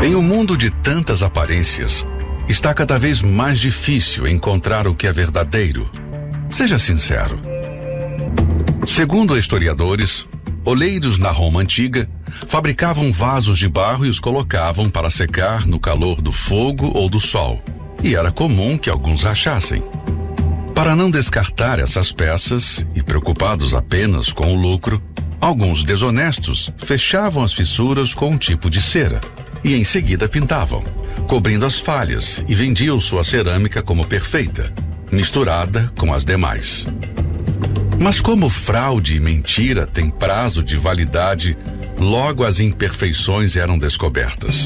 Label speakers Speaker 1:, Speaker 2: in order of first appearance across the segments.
Speaker 1: Em um mundo de tantas aparências, está cada vez mais difícil encontrar o que é verdadeiro. Seja sincero. Segundo historiadores, oleiros na Roma antiga fabricavam vasos de barro e os colocavam para secar no calor do fogo ou do sol, e era comum que alguns rachassem. Para não descartar essas peças e preocupados apenas com o lucro, alguns desonestos fechavam as fissuras com um tipo de cera e em seguida pintavam, cobrindo as falhas, e vendiam sua cerâmica como perfeita, misturada com as demais. Mas como fraude e mentira têm prazo de validade, logo as imperfeições eram descobertas.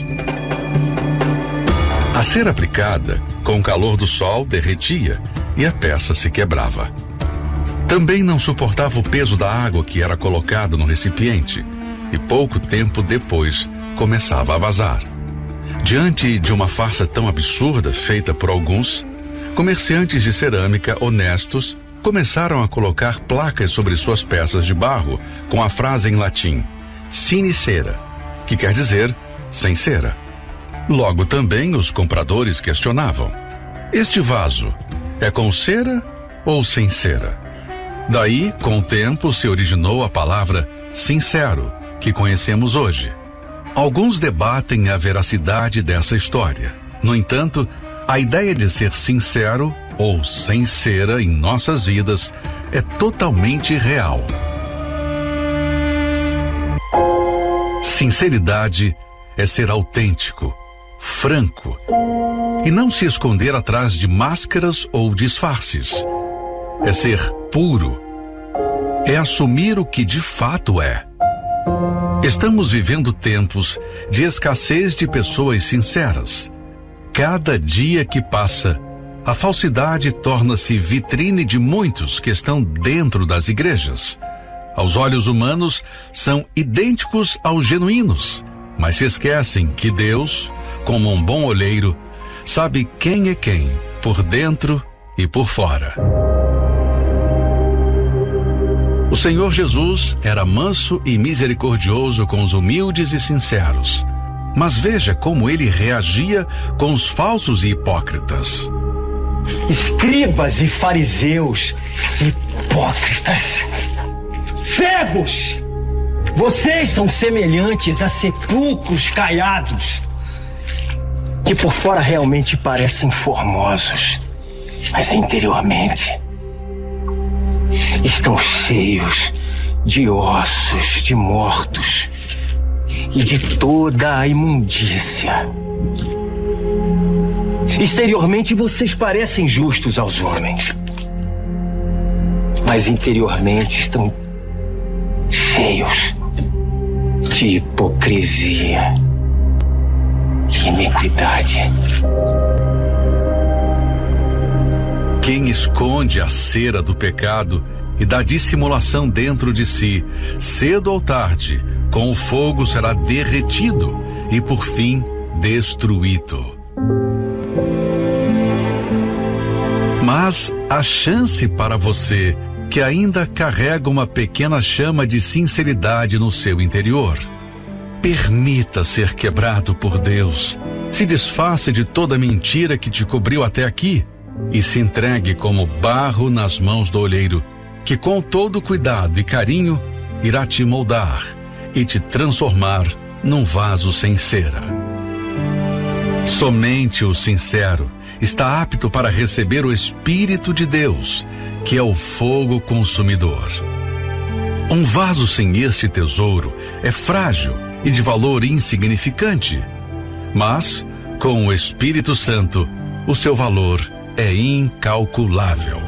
Speaker 1: A cera aplicada, com o calor do sol, derretia e a peça se quebrava. Também não suportava o peso da água que era colocada no recipiente e pouco tempo depois começava a vazar. Diante de uma farsa tão absurda feita por alguns, comerciantes de cerâmica honestos começaram a colocar placas sobre suas peças de barro com a frase em latim sine cera, que quer dizer sem cera. Logo também os compradores questionavam: este vaso é com cera ou sem cera? Daí, com o tempo, se originou a palavra sincero, que conhecemos hoje. Alguns debatem a veracidade dessa história. No entanto, a ideia de ser sincero ou sem cera em nossas vidas é totalmente real. Sinceridade é ser autêntico, franco, e não se esconder atrás de máscaras ou disfarces. É ser puro, é assumir o que de fato é. Estamos vivendo tempos de escassez de pessoas sinceras. Cada dia que passa, a falsidade torna-se vitrine de muitos que estão dentro das igrejas. Aos olhos humanos, são idênticos aos genuínos, mas se esquecem que Deus, como um bom olheiro, sabe quem é quem, por dentro e por fora. O Senhor Jesus era manso e misericordioso com os humildes e sinceros. Mas veja como ele reagia com os falsos e hipócritas.
Speaker 2: Escribas e fariseus, hipócritas, cegos! Vocês são semelhantes a sepulcros caiados, que por fora realmente parecem formosos, mas interiormente estão cheios de ossos de mortos e de toda a imundícia. Exteriormente vocês parecem justos aos homens, mas interiormente estão cheios de hipocrisia e iniquidade.
Speaker 1: Quem esconde a cera do pecado e da dissimulação dentro de si, cedo ou tarde, com o fogo será derretido e por fim destruído. Mas há chance para você que ainda carrega uma pequena chama de sinceridade no seu interior. Permita ser quebrado por Deus. Se desfaça de toda mentira que te cobriu até aqui e se entregue como barro nas mãos do olheiro, que com todo cuidado e carinho irá te moldar e te transformar num vaso sem cera. Somente o sincero está apto para receber o Espírito de Deus, que é o fogo consumidor. Um vaso sem este tesouro é frágil e de valor insignificante, mas com o Espírito Santo, o seu valor é incalculável.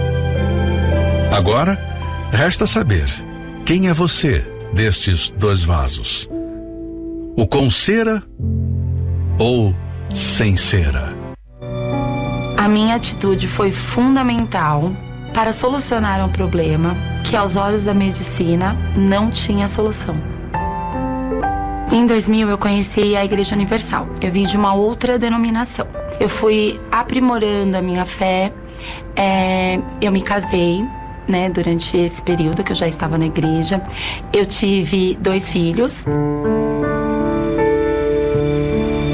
Speaker 1: Agora, resta saber quem é você destes dois vasos: o com cera ou sem cera?
Speaker 3: A minha atitude foi fundamental para solucionar um problema que, aos olhos da medicina, não tinha solução. Em 2000, eu conheci a Igreja Universal. Eu vim de uma outra denominação. Eu fui aprimorando a minha fé. Eu me casei, né, durante esse período que eu já estava na igreja. Eu tive 2 filhos.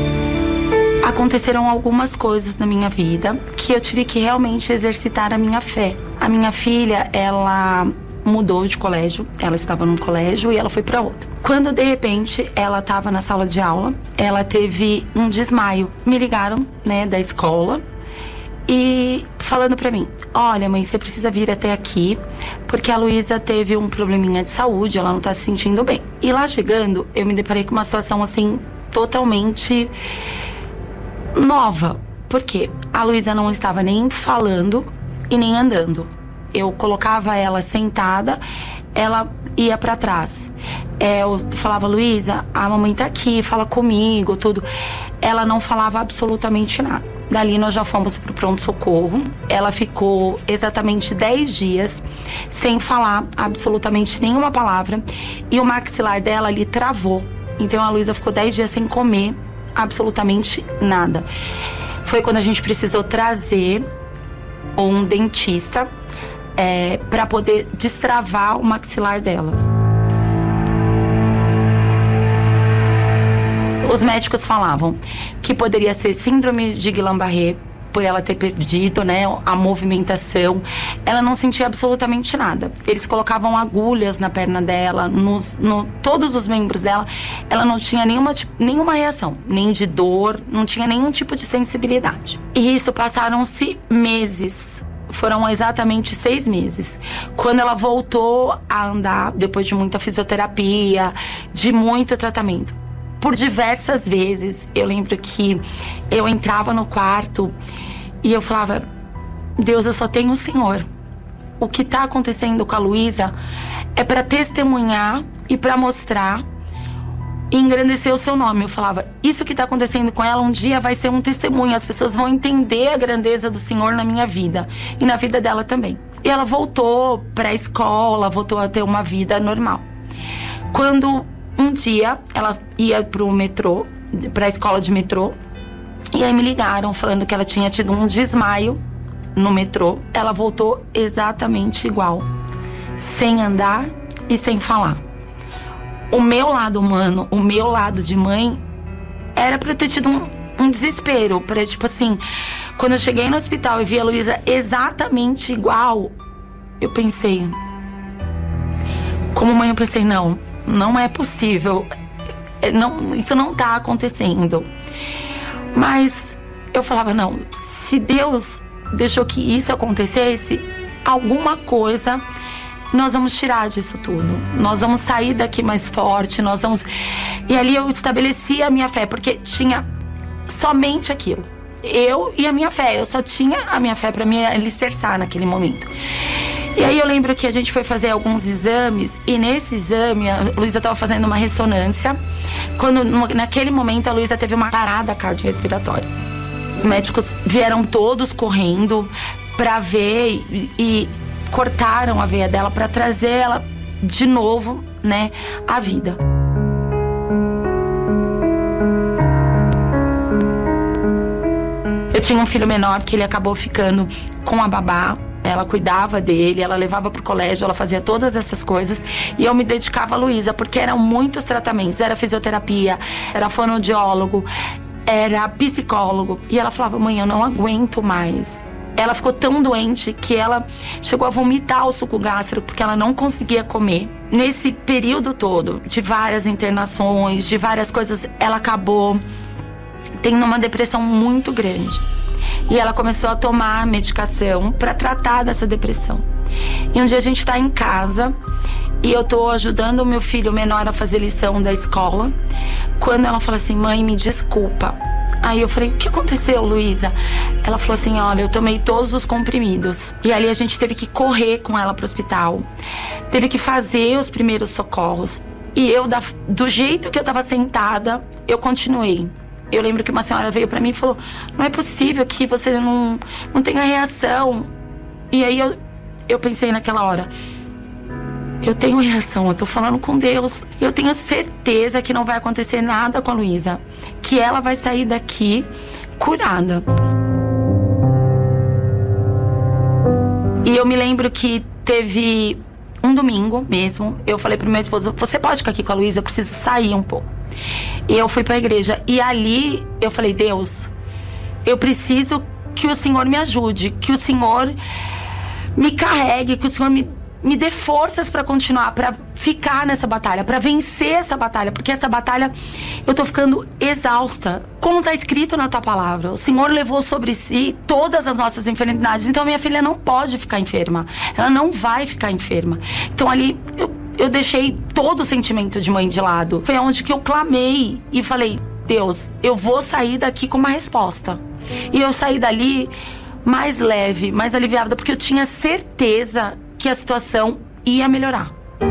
Speaker 3: Aconteceram algumas coisas na minha vida que eu tive que realmente exercitar a minha fé. A minha filha, ela mudou de colégio, ela estava num colégio e ela foi para outro. Quando de repente ela estava na sala de aula, ela teve um desmaio. Me ligaram, né, da escola e falando para mim: olha, mãe, você precisa vir até aqui porque a Luísa teve um probleminha de saúde, ela não tá se sentindo bem. E lá chegando, eu me deparei com uma situação assim totalmente nova, porque a Luísa não estava nem falando e nem andando. Eu colocava ela sentada, ela ia pra trás. Eu falava: Luísa, a mamãe tá aqui, fala comigo, tudo. Ela não falava absolutamente nada. Dali nós já fomos pro pronto-socorro. Ela ficou exatamente 10 dias sem falar absolutamente nenhuma palavra. E o maxilar dela ali travou. Então a Luísa ficou 10 dias sem comer absolutamente nada. Foi quando a gente precisou trazer um dentista para poder destravar o maxilar dela. Os médicos falavam que poderia ser síndrome de Guillain-Barré, por ela ter perdido, né, a movimentação. Ela não sentia absolutamente nada. Eles colocavam agulhas na perna dela, todos os membros dela. Ela não tinha nenhuma reação, nem de dor, não tinha nenhum tipo de sensibilidade. E isso passaram-se meses. Foram exatamente 6 meses. Quando ela voltou a andar, depois de muita fisioterapia, de muito tratamento, por diversas vezes, eu lembro que eu entrava no quarto e eu falava: Deus, eu só tenho o Senhor. O que está acontecendo com a Luísa é para testemunhar e para mostrar e engrandecer o seu nome. Eu falava: isso que está acontecendo com ela um dia vai ser um testemunho. As pessoas vão entender a grandeza do Senhor na minha vida e na vida dela também. E ela voltou para a escola, voltou a ter uma vida normal. Quando um dia ela ia pro metrô, pra escola de metrô, e aí me ligaram falando que ela tinha tido um desmaio no metrô. Ela voltou exatamente igual, sem andar e sem falar. O meu lado humano, o meu lado de mãe, era pra eu ter tido um desespero, pra, tipo assim, quando eu cheguei no hospital e vi a Luísa exatamente igual, eu pensei, como mãe, eu pensei: não é possível, isso não tá acontecendo. Mas eu falava: não, se Deus deixou que isso acontecesse, alguma coisa nós vamos tirar disso tudo. Nós vamos sair daqui mais forte, nós vamos... E ali eu estabeleci a minha fé, porque tinha somente aquilo. Eu e a minha fé, eu só tinha a minha fé pra me alicerçar naquele momento. E aí eu lembro que a gente foi fazer alguns exames, e nesse exame a Luísa estava fazendo uma ressonância, quando naquele momento a Luísa teve uma parada cardiorrespiratória. Os médicos vieram todos correndo para ver e cortaram a veia dela para trazer ela de novo, né, à vida. Eu tinha um filho menor que ele acabou ficando com a babá. Ela cuidava dele, ela levava pro colégio, ela fazia todas essas coisas. E eu me dedicava a Luísa, porque eram muitos tratamentos. Era fisioterapia, era fonoaudiólogo, era psicólogo. E ela falava: mãe, eu não aguento mais. Ela ficou tão doente que ela chegou a vomitar o suco gástrico, porque ela não conseguia comer. Nesse período todo, de várias internações, de várias coisas, ela acabou tendo uma depressão muito grande. E ela começou a tomar medicação para tratar dessa depressão. E um dia a gente tá em casa e eu tô ajudando o meu filho menor a fazer lição da escola, quando ela fala assim: mãe, me desculpa. Aí eu falei: o que aconteceu, Luísa? Ela falou assim: olha, eu tomei todos os comprimidos. E ali a gente teve que correr com ela pro hospital, teve que fazer os primeiros socorros. E eu, do jeito que eu tava sentada, eu continuei. Eu lembro que uma senhora veio pra mim e falou: não é possível que você não tenha reação. E aí eu pensei naquela hora: eu tenho reação, eu tô falando com Deus. Eu tenho certeza que não vai acontecer nada com a Luísa, que ela vai sair daqui curada. E eu me lembro que teve um domingo mesmo, eu falei pro meu esposo: você pode ficar aqui com a Luísa, eu preciso sair um pouco. E eu fui pra igreja. E ali eu falei: Deus, eu preciso que o Senhor me ajude, que o Senhor me carregue, que o Senhor me dê forças para continuar, para ficar nessa batalha, para vencer essa batalha, porque essa batalha eu tô ficando exausta. Como está escrito na tua palavra, o Senhor levou sobre si todas as nossas enfermidades, então minha filha não pode ficar enferma, ela não vai ficar enferma. Então ali eu deixei todo o sentimento de mãe de lado. Foi onde que eu clamei e falei: Deus, eu vou sair daqui com uma resposta. E eu saí dali mais leve, mais aliviada, porque eu tinha certeza que a situação ia melhorar.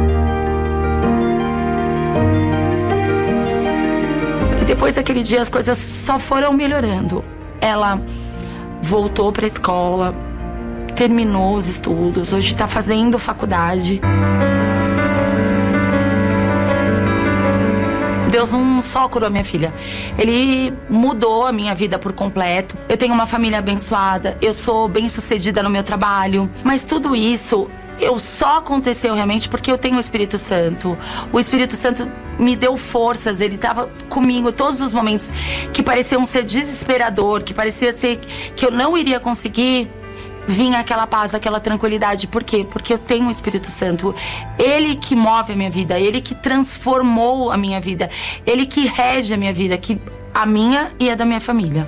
Speaker 3: E depois daquele dia as coisas só foram melhorando. Ela voltou para a escola, terminou os estudos, hoje está fazendo faculdade. Deus não só curou a minha filha, Ele mudou a minha vida por completo. Eu tenho uma família abençoada, eu sou bem-sucedida no meu trabalho. Mas tudo isso só aconteceu realmente porque eu tenho o Espírito Santo. O Espírito Santo me deu forças, Ele estava comigo em todos os momentos que pareciam ser desesperador, que parecia ser que eu não iria conseguir. Vinha aquela paz, aquela tranquilidade. Por quê? Porque eu tenho o Espírito Santo. Ele que move a minha vida, Ele que transformou a minha vida, Ele que rege a minha vida, a minha e a da minha família.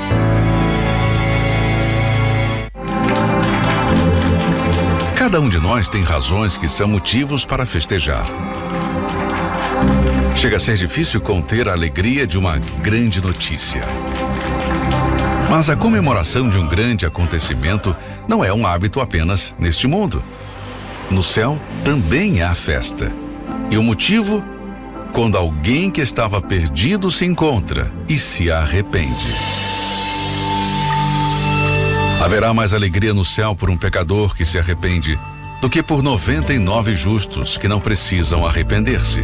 Speaker 1: Cada um de nós tem razões que são motivos para festejar. Chega a ser difícil conter a alegria de uma grande notícia. Mas a comemoração de um grande acontecimento não é um hábito apenas neste mundo. No céu também há festa. E o motivo? Quando alguém que estava perdido se encontra e se arrepende. Haverá mais alegria no céu por um pecador que se arrepende do que por 99 justos que não precisam arrepender-se.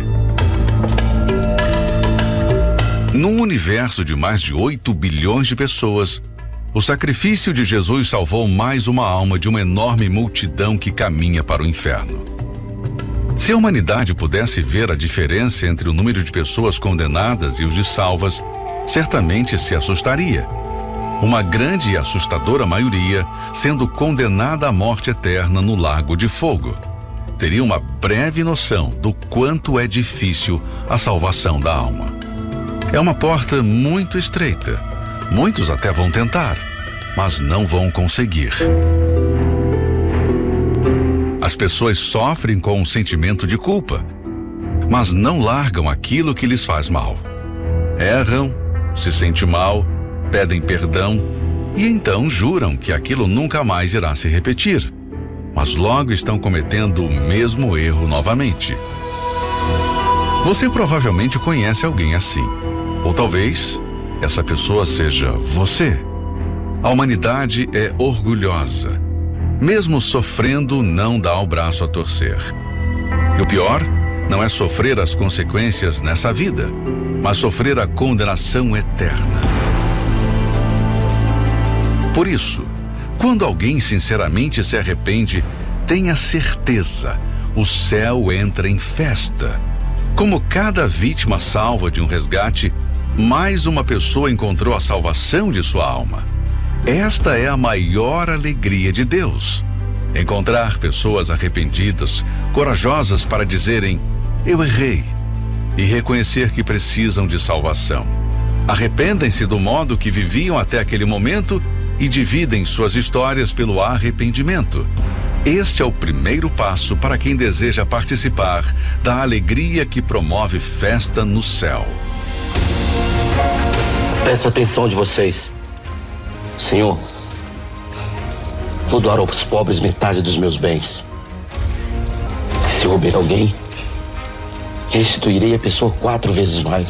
Speaker 1: Num universo de mais de 8 bilhões de pessoas, o sacrifício de Jesus salvou mais uma alma de uma enorme multidão que caminha para o inferno. Se a humanidade pudesse ver a diferença entre o número de pessoas condenadas e os de salvas, certamente se assustaria. Uma grande e assustadora maioria sendo condenada à morte eterna no lago de fogo. Teria uma breve noção do quanto é difícil a salvação da alma. É uma porta muito estreita. Muitos até vão tentar, mas não vão conseguir. As pessoas sofrem com um sentimento de culpa, mas não largam aquilo que lhes faz mal. Erram, se sentem mal, pedem perdão e então juram que aquilo nunca mais irá se repetir. Mas logo estão cometendo o mesmo erro novamente. Você provavelmente conhece alguém assim. Ou talvez essa pessoa seja você. A humanidade é orgulhosa. Mesmo sofrendo, não dá o braço a torcer. E o pior não é sofrer as consequências nessa vida, mas sofrer a condenação eterna. Por isso, quando alguém sinceramente se arrepende, tenha certeza, o céu entra em festa. Como cada vítima salva de um resgate, mais uma pessoa encontrou a salvação de sua alma. Esta é a maior alegria de Deus. Encontrar pessoas arrependidas, corajosas para dizerem: eu errei, e reconhecer que precisam de salvação. Arrependem-se do modo que viviam até aquele momento e dividem suas histórias pelo arrependimento. Este é o primeiro passo para quem deseja participar da alegria que promove festa no céu.
Speaker 2: Peço a atenção de vocês. Senhor, vou doar aos pobres metade dos meus bens. Se roubar alguém, restituirei a pessoa 4 vezes mais.